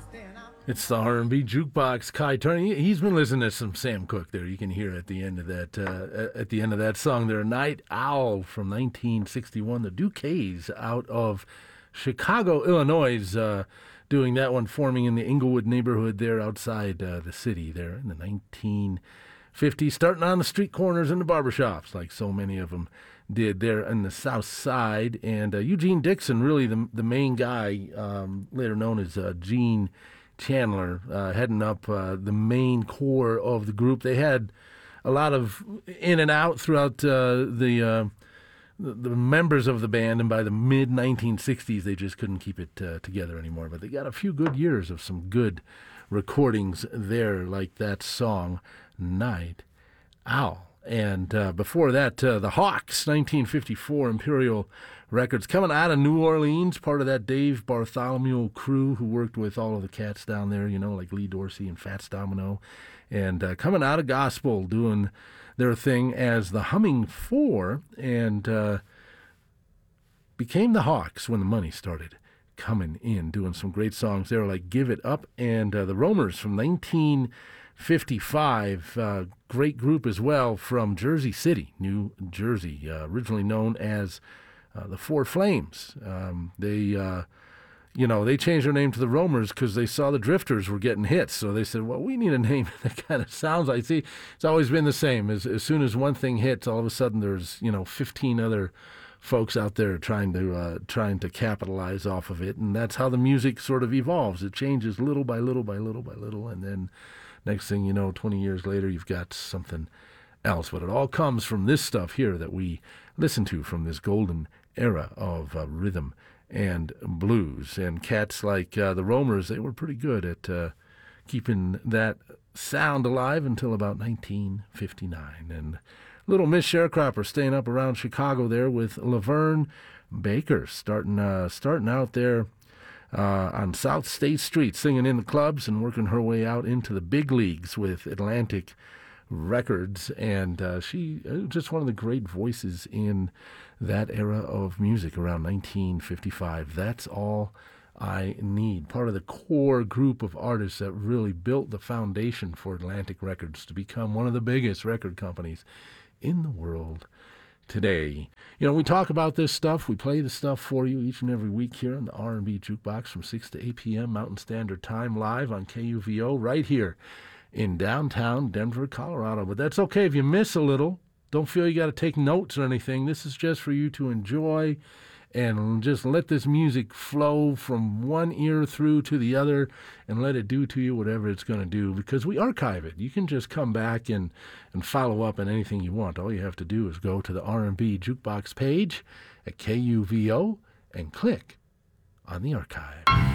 It's the R&B Jukebox. Kai Turner, he's been listening to some Sam Cooke there. You can hear at the end of that song there, Night Owl from 1961. The Duquesnes out of Chicago, Illinois, doing that one, forming in the Inglewood neighborhood there outside the city there in the 1950s, starting on the street corners and the barbershops like so many of them did there in the South Side. And Eugene Dixon, really the main guy, later known as Gene Chandler, heading up the main core of the group. They had a lot of in and out throughout the members of the band, and by the mid-1960s, they just couldn't keep it together anymore. But they got a few good years of some good recordings there, like that song, Night Owl. And before that, the Hawks, 1954, Imperial Records, coming out of New Orleans, part of that Dave Bartholomew crew who worked with all of the cats down there, like Lee Dorsey and Fats Domino, and coming out of gospel, doing their thing as the Humming Four, and became the Hawks when the money started coming in, doing some great songs there like Give It Up, and the Roamers from 1955, great group as well from Jersey City, New Jersey, originally known as the Four Flames. They changed their name to the Roamers because they saw the Drifters were getting hits. So they said, well, we need a name that kind of sounds like, see, it's always been the same. As soon as one thing hits, all of a sudden there's, 15 other folks out there trying to capitalize off of it. And that's how the music sort of evolves. It changes little by little by little by little. And then next thing you know, 20 years later, you've got something else. But it all comes from this stuff here that we listen to from this golden era of rhythm and blues. And cats like the Roamers, they were pretty good at keeping that sound alive until about 1959. And Little Miss Sharecropper staying up around Chicago there with Laverne Baker, starting out there on South State Street, singing in the clubs and working her way out into the big leagues with Atlantic Records. And she just one of the great voices in that era of music around 1955. That's All I Need. Part of the core group of artists that really built the foundation for Atlantic Records to become one of the biggest record companies in the world today. We talk about this stuff. We play the stuff for you each and every week here on the R&B Jukebox from 6 to 8 p.m. Mountain Standard Time, live on KUVO right here in downtown Denver, Colorado. But that's okay if you miss a little. Don't feel you got to take notes or anything. This is just for you to enjoy and just let this music flow from one ear through to the other and let it do to you whatever it's going to do, because we archive it. You can just come back and follow up on anything you want. All you have to do is go to the R&B Jukebox page at KUVO and click on the archive.